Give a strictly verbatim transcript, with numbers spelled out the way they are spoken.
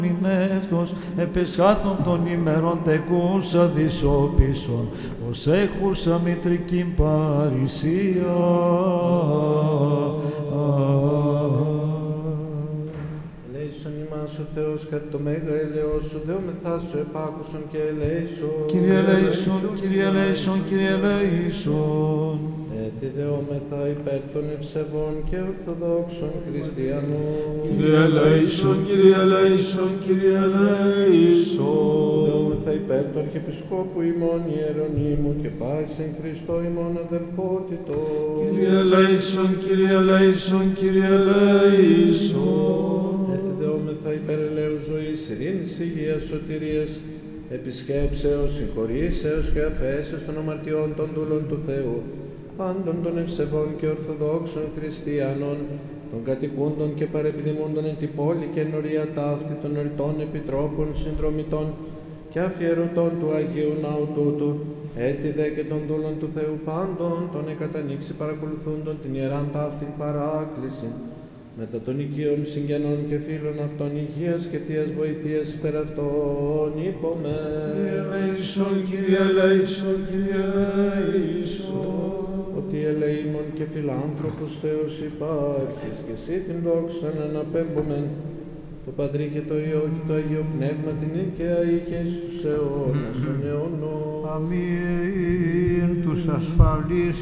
Νεύτος, επεσχάτων των ημερών τεκούσα δυσόπισον, ως έχουσα μητρικήν παρησία. Ελέησον ημάς ο Θεός κατ' το μέγα ελαιός σου, δεόμεθά σου επάκουσον και ελέησον. Κύριε ελέησον, Κύριε ελέησον, Κύριε ελέησον. Έτσι δεόμεθα υπέρ των ευσεβών και ορθοδόξων χριστιανών. Κύριε ελέησον, Κύριε ελέησον, Κύριε ελέησον. Δεόμεθα υπέρ του Αρχιεπισκόπου ημών Ιερονύμου και πάσιν Χριστό ημών αδελφότητο. Κύριε ελέησον, Κύριε ελέησον, Κύριε ελέησον. Έτσι δεόμεθα υπέρ ελέου ζωής, ειρήνης, υγείας, σωτηρίας, επισκέψεως, συγχωρήσεως και αφέσεως των αμαρτιών των δούλων του Θεού, πάντων των ευσεβών και ορθοδόξων χριστιανών, των κατοικούντων και παρεπιδημούντων εν τη πόλη και ενωρία ταύτη των ερτών επιτρόπων, συνδρομητών και αφιερωτών του Αγίου Ναού τούτου, έτη δε και των δούλων του Θεού πάντων, των εκατανοίξει παρακολουθούντων την ιεράν ταύτην παράκληση, μετά των οικείων συγγενών και φίλων αυτών υγείας και θείας βοηθείας υπέρ αυτών, είπαμε. Κύριε ελέησον, Κύριε ελέησον, Κύριε ελέησον. Ότι ελεήμων και φιλάνθρωπος Θεός υπάρχεις και εσύ την δόξαν αναπέμπομεν, το Πατρί και το Υιό και το Αγίο Πνεύμα την ειν και αεί και εις τους αιώνας των αιώνων. Αμήν τους ασφαλείς